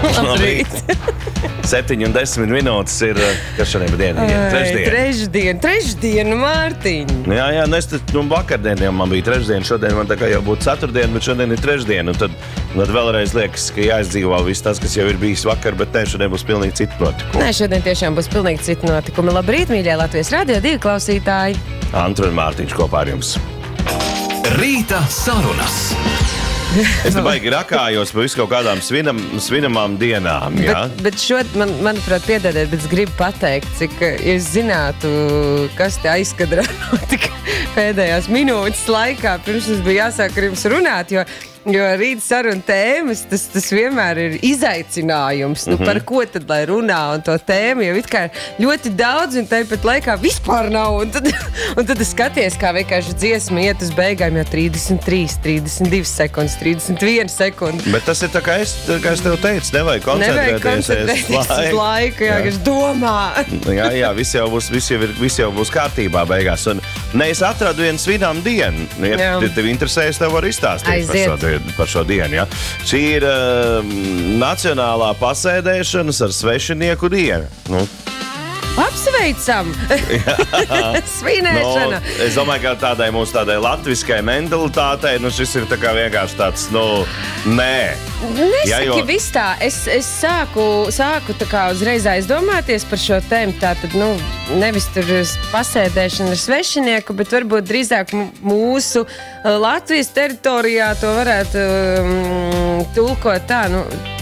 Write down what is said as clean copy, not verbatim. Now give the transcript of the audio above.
Labrīt. 7:10 minūtes ir, kas šodien pa dienu? Trešdiena, Mārtiņ. Jā, vakardien jau man bija trešdiena, šodien man tā kā jau būtu ceturtdiena, bet šodien ir trešdiena, un tad vēlreiz liekas, ka jāizdzīvo viss tas, kas jau ir bijis vakar, bet šodien būs pilnīgi citi notikumi. Nē, šodien tiešām būs pilnīgi citi notikumi. Labrīt, mīļie Latvijas Radio 2 klausītāji. Antra un Mārtiņš kopā ar jums. Rīta sarunas. Es te baigi rakājos pa visu kaut kādām svinamām dienām, jā? Bet manuprāt, piedodiet, bet es gribu pateikt, cik jūs zinātu, kas te aizkadrā notika pēdējās minūtes laikā, pirms mums bija jāsāk ar jums runāt, jo rīta saruna tēmas, tas vienmēr ir izaicinājums. Par ko tad lai runā, un to tēmu jau it kā ļoti daudz, un tāpat laikā vispār nav. Un tad es skaties, kā vienkārši dziesma iet uz beigām jau 33, 32 sekundes, 31 sekundi. Bet tas ir tā kā es tev teicu, nevajag koncentrēties uz laiku, jā, kas domā. Jā, viss jau būs kārtībā beigās. Un es atradu vienu svinām dienu. Ja tev interesējas, tev var izstāstīt par šo dienu. Ja? Šī ir nacionālā pasēdēšanas ar svešinieku dienu. Apsveicam! Svinēšana! Es domāju, ka tādai latviskai mentalitātei, šis ir tā kā vienkārši tāds, nē. Nesaki viss tā. Es sāku tā kā uzreiz aizdomāties par šo tēmu. Tātad, nevis tur pasēdēšana ar svešinieku, bet varbūt drīzāk mūsu Latvijas teritorijā to varētu tulkot tā,